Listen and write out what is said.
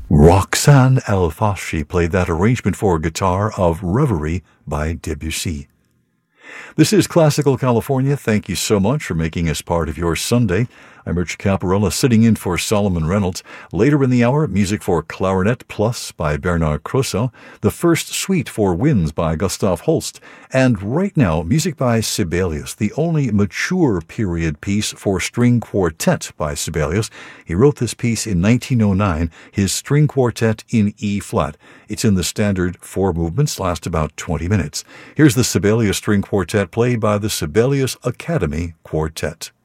Roxane El-Fashy played that arrangement for guitar of Reverie by Debussy. This is Classical California. Thank you so much for making us part of your Sunday. I'm Rich Caparella, sitting in for Solomon Reynolds. Later in the hour, music for Clarinet Plus by Bernard Crosso, the first suite for winds by Gustav Holst, and right now, music by Sibelius, the only mature period piece for string quartet by Sibelius. He wrote this piece in 1909, his string quartet in E-flat. It's in the standard 4 movements, last about 20 minutes. Here's the Sibelius String Quartet played by the Sibelius Academy Quartet.